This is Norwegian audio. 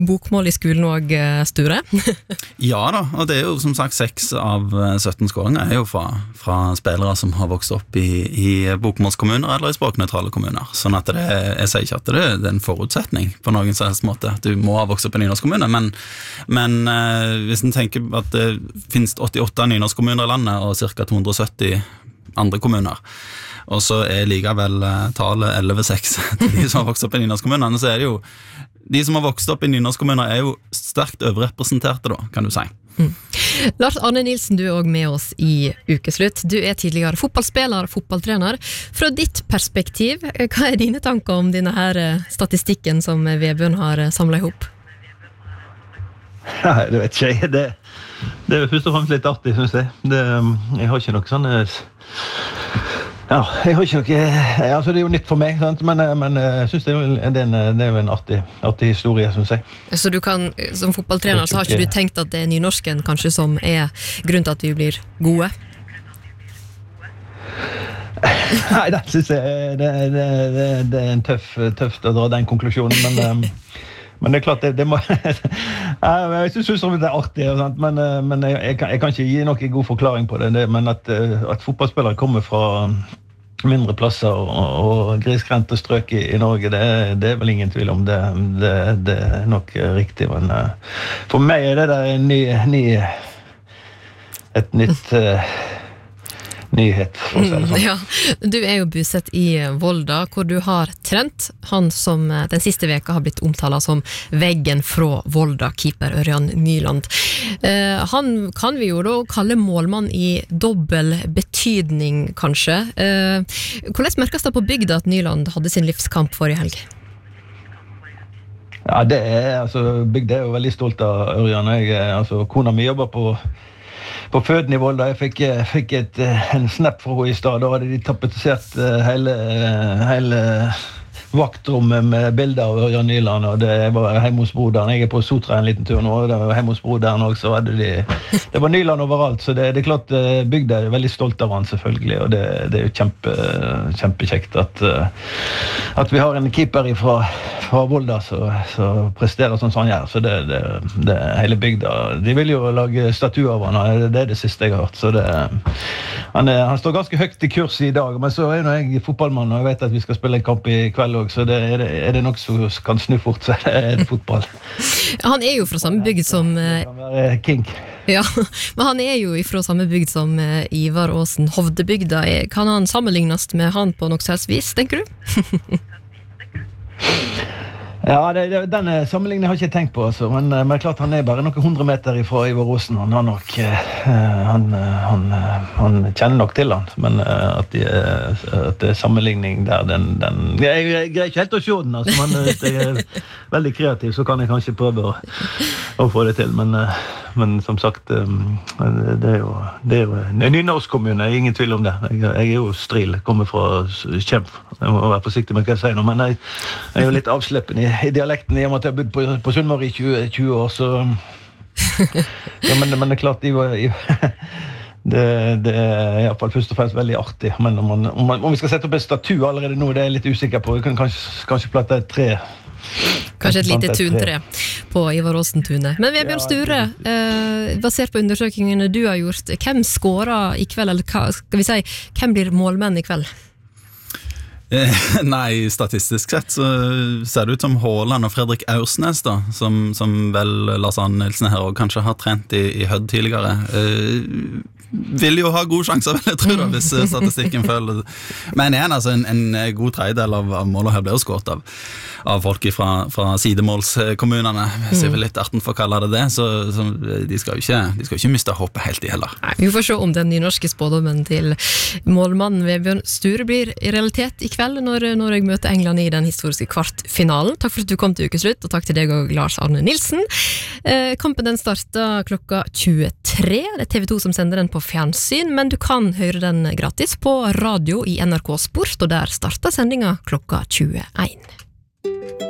bokmål i skolen og Sture? Ja da, og det jo som sagt 6 av 17 skåringer jo fra spillere som har vokst opp i bokmålskommuner eller i språkneutrale kommuner. Sånn at jeg sier ikke at det er en forutsetning på noen som helst måte, at du må ha vokst opp i nynorskkommune, men hvis en tenker at det finnes 88 nynorskkommuner i landet og ca. 270 andre kommuner, og så likevel tallet 11,6 til de som har vokst opp i nynorskkommunene, så det jo de som har vokst opp i nynorskkommuner jo sterkt overrepresenterte da, kan du si. Lars Arne Nilsen, du også med oss i Ukeslutt. Du tidligere fotballspiller, fotballtrener. Fra ditt perspektiv, hva dine tanker om denne her statistikken som Vebjørn har samlet ihop? Nei, det vet ikke jeg. Det først og fremst litt artig, synes jeg. Jeg har ikke noe sånn... Ja, jeg har ikke noe... Altså, det jo nytt for meg, sant? Men jeg synes det jo en artig historie, synes jeg. Så du kan, som fotballtrener, så har ikke du tenkt at det nynorsken kanskje som grunnen til at vi blir gode? Nei, det synes jeg det en tøft å dra den konklusjonen, men det klart, det må... Jeg synes det artig, men jeg kan ikke gi noen god forklaring på det, men at fotballspillere kommer fra mindre plasser og grisgrendte strøk i Norge, det vel ingen tvil om. Det nok riktig, men for meg det der et nytt... nyhet, for å si det sånn. Ja, du jo bosatt i Volda, hvor du har trent han som den siste veka har blitt omtalt som veggen fra Volda, keeper Ørjan Nyland. Han kan vi jo da kalle målmann i dobbel betydning, kanskje. Hvordan merkes det på bygda at Nyland hadde sin livskamp forrige helg? Ja, altså, bygda jo veldig stolt av Ørjan. Kona mi jobber på føden i Volda. Jeg fikk en snap fra henne i stad. Da hadde de tapetisert hele vaktrommet med bilder av Ørjan Nyland, og det var hjemme hos broderen. Jeg på Sotra en liten tur nå, og det var hjemme hos broderen også, så hadde det var Nyland overalt, så det klart bygda veldig stolt av han selvfølgelig, og det jo kjempekjekt at vi har en keeper fra Volda som presterer sånn som han gjør, så det hele bygda, de vil jo lage statuer av han, det det siste jeg har hørt, så han står ganske høyt i kurs i dag, men så nå jeg fotballmann, og jeg vet at vi skal spille en kamp i kveld også, så det nok som kan snu fort, så det fotball. Han jo fra samme bygd som... Han kan være king. Ja, men han jo fra samme bygd som Ivar Aasen, Hovdebygda. Kan han sammenlignes med han på noe selvs vis, tenker du? Ja, den sammenligningen har jeg ikke tenkt på, altså. Men klart han bare noen 100 meter fra Ivar Aasen. Han har nok han kjenner nok til han, men at det sammenligning der, jeg greier ikke helt å se den, altså. Men hvis jeg veldig kreativ, så kan jeg kanskje prøve å få det til, men som sagt, det jo en nynorsk kommune, ingen tvil om det. Jeg jo stril, kommer fra Kjemp. Jeg må være forsiktig med hva jeg sier nå, men jeg jo litt avsleppen i dialekten i og med at jeg har bodd på Sunnmøre i 20 år, så... Ja, men det klart, det I hvert fall først og fremst veldig artig, men om vi skal sette opp en statue allerede nå, det jeg litt usikker på. Vi kan kanskje platte et tre. Kanskje et lite tuntre på Ivar Aasen-tunet. Men Vebjørn Sture, basert på undersøkingene du har gjort, hvem skårer i kveld, eller skal vi si, hvem blir målmenn i kveld? Nei, statistisk sett så ser det ut som Haaland og Fredrik Aursnes da, som vel Lars Arne Nilsen her og kanskje har trent i Hødd tidligere, vil jo ha god sjanse, vel jeg tror da, hvis statistikken følger. Men igjen, altså, en god tredjedel av målet her blir jo skåret av folk fra sidemålskommunene, så jeg vil litt arten for å kalle det, så de skal jo ikke miste håpet helt i heller. Nei, vi får se om den nynorske spådommen til målmannen Vebjørn Sture blir i realitet i kveld når jeg møter England i den historiske kvartfinalen. Takk for at du kom til Ukeslutt, og takk til deg og Lars Arne Nilsen. Kampen den startet klokka 23. Det TV 2 som sender den på fjernsyn, men du kan høre den gratis på radio i NRK Sport, og der starter sendinga klokka 21.